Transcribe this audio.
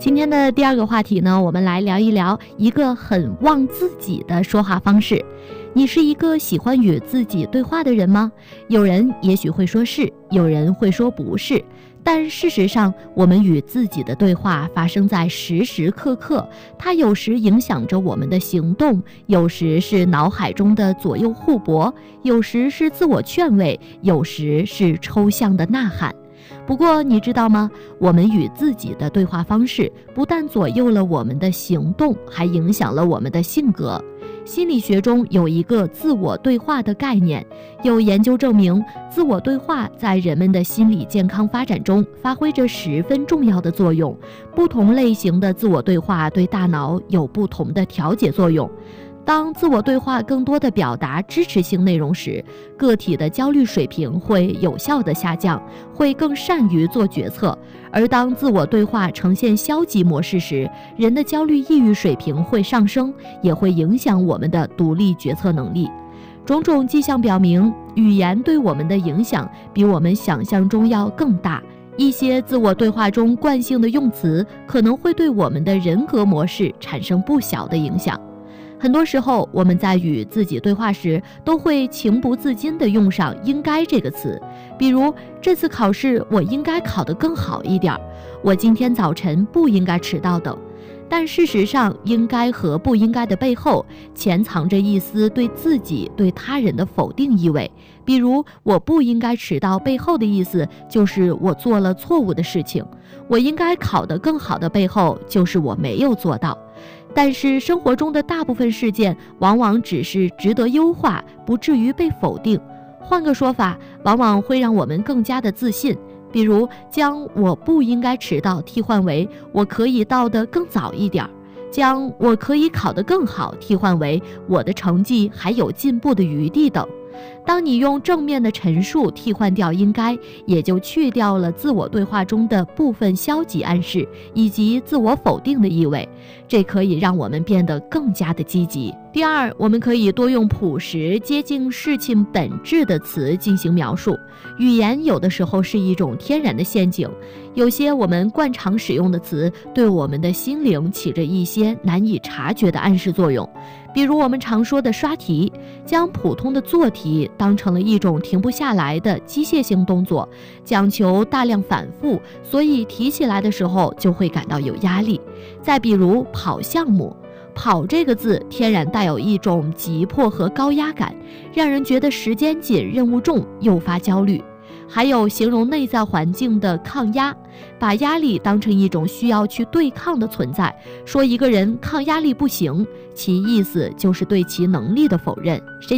今天的第二个话题呢，我们来聊一聊一个很忘自己的说话方式。你是一个喜欢与自己对话的人吗？有人也许会说是，有人会说不是。但事实上，我们与自己的对话发生在时时刻刻，它有时影响着我们的行动，有时是脑海中的左右互搏，有时是自我劝慰，有时是抽象的呐喊。不过你知道吗？我们与自己的对话方式不但左右了我们的行动，还影响了我们的性格。心理学中有一个自我对话的概念，有研究证明，自我对话在人们的心理健康发展中发挥着十分重要的作用。不同类型的自我对话对大脑有不同的调节作用。当自我对话更多地表达支持性内容时，个体的焦虑水平会有效地下降，会更善于做决策；而当自我对话呈现消极模式时，人的焦虑抑郁水平会上升，也会影响我们的独立决策能力。种种迹象表明，语言对我们的影响比我们想象中要更大。一些自我对话中惯性的用词，可能会对我们的人格模式产生不小的影响。很多时候，我们在与自己对话时，都会情不自禁地用上“应该”这个词，比如这次考试我应该考得更好一点，我今天早晨不应该迟到等。但事实上，应该和不应该的背后，潜藏着一丝对自己、对他人的否定意味。比如，我不应该迟到背后的意思就是我做了错误的事情；我应该考得更好的背后，就是我没有做到。但是生活中的大部分事件往往只是值得优化，不至于被否定。换个说法，往往会让我们更加的自信。比如将我不应该迟到替换为我可以到得更早一点，将我可以考得更好替换为我的成绩还有进步的余地等。当你用正面的陈述替换掉应该，也就去掉了自我对话中的部分消极暗示以及自我否定的意味，这可以让我们变得更加的积极。第二，我们可以多用朴实接近事情本质的词进行描述。语言有的时候是一种天然的陷阱，有些我们惯常使用的词对我们的心灵起着一些难以察觉的暗示作用。比如我们常说的刷题，将普通的做题当成了一种停不下来的机械性动作，讲求大量反复，所以提起来的时候就会感到有压力。再比如跑项目，跑这个字天然带有一种急迫和高压感，让人觉得时间紧、任务重，诱发焦虑。还有形容内在环境的抗压，把压力当成一种需要去对抗的存在，说一个人抗压力不行，其意思就是对其能力的否认。